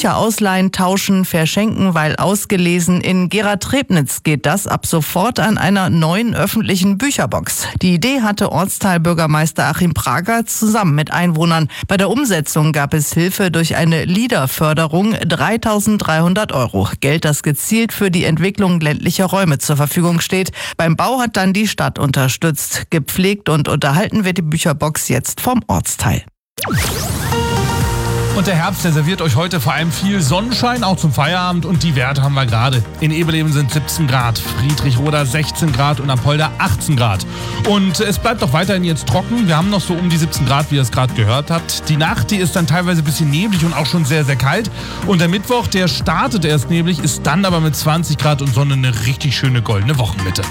Bücher ausleihen, tauschen, verschenken, weil ausgelesen. In Gera-Trebnitz geht das ab sofort an einer neuen öffentlichen Bücherbox. Die Idee hatte Ortsteilbürgermeister Achim Prager zusammen mit Einwohnern. Bei der Umsetzung gab es Hilfe durch eine LEADER-Förderung, 3.300 €. Geld, das gezielt für die Entwicklung ländlicher Räume zur Verfügung steht. Beim Bau hat dann die Stadt unterstützt. Gepflegt und unterhalten wird die Bücherbox jetzt vom Ortsteil. Und der Herbst, der serviert euch heute vor allem viel Sonnenschein, auch zum Feierabend. Und die Werte haben wir gerade. In Eberleben sind 17 Grad, Friedrichroda 16 Grad und am Polder 18 Grad. Und es bleibt auch weiterhin jetzt trocken. Wir haben noch so um die 17 Grad, wie ihr es gerade gehört habt. Die Nacht, die ist dann teilweise ein bisschen neblig und auch schon sehr, sehr kalt. Und der Mittwoch, der startet erst neblig, ist dann aber mit 20 Grad und Sonne eine richtig schöne goldene Wochenmitte.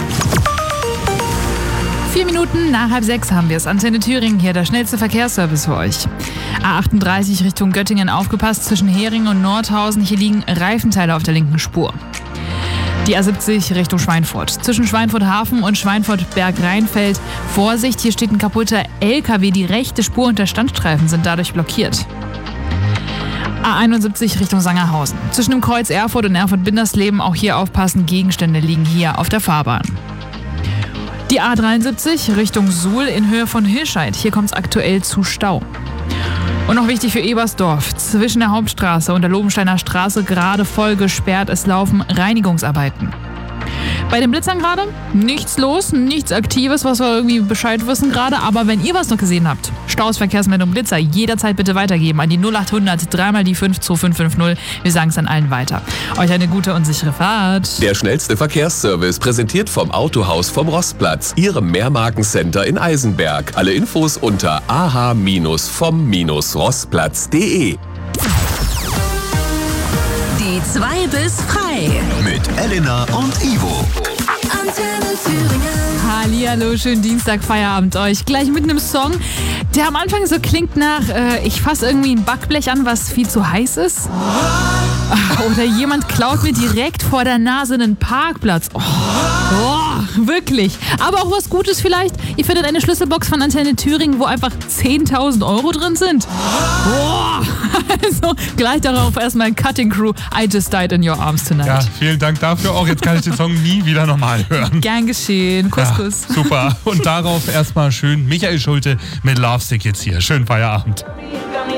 4 Minuten nach 5:30 haben wir es. Antenne Thüringen, hier der schnellste Verkehrsservice für euch. A38 Richtung Göttingen, aufgepasst, zwischen Heringen und Nordhausen. Hier liegen Reifenteile auf der linken Spur. Die A70 Richtung Schweinfurt. Zwischen Schweinfurt-Hafen und Schweinfurt-Berg-Rheinfeld. Vorsicht, hier steht ein kaputter LKW. Die rechte Spur und der Standstreifen sind dadurch blockiert. A71 Richtung Sangerhausen. Zwischen dem Kreuz Erfurt und Erfurt-Bindersleben, auch hier aufpassen, Gegenstände liegen hier auf der Fahrbahn. Die A73 Richtung Suhl in Höhe von Hilscheid. Hier kommt es aktuell zu Stau. Und noch wichtig für Ebersdorf. Zwischen der Hauptstraße und der Lobensteiner Straße gerade voll gesperrt. Es laufen Reinigungsarbeiten. Bei den Blitzern gerade nichts los, nichts Aktives, was wir irgendwie Bescheid wissen gerade. Aber wenn ihr was noch gesehen habt, Staus, Verkehrsmeldung, Blitzer, jederzeit bitte weitergeben an die 0800 3 die 5 2550. Wir sagen es dann allen weiter. Euch eine gute und sichere Fahrt. Der schnellste Verkehrsservice, präsentiert vom Autohaus vom Rostplatz, Ihrem Mehrmarkencenter in Eisenberg. Alle Infos unter ah-vom-rostplatz.de. Die 2 bis frei. Mit Elena und Ivo. Antenne Thüringen. Hallihallo, schönen Dienstag, Feierabend euch. Gleich mit einem Song, der am Anfang so klingt nach, ich fasse irgendwie ein Backblech an, was viel zu heiß ist. Oder jemand klaut mir direkt vor der Nase einen Parkplatz. Wirklich. Aber auch was Gutes vielleicht. Ihr findet eine Schlüsselbox von Antenne Thüringen, wo einfach 10.000 € drin sind. Also gleich darauf erstmal Cutting Crew. I Just Died in Your Arms Tonight. Ja, vielen Dank dafür auch. Jetzt kann ich den Song nie wieder nochmal hören. Gern geschehen. Kuss, Ja, Kuss. super. Und darauf erstmal schön Michael Schulte mit Lovesick jetzt hier. Schönen Feierabend.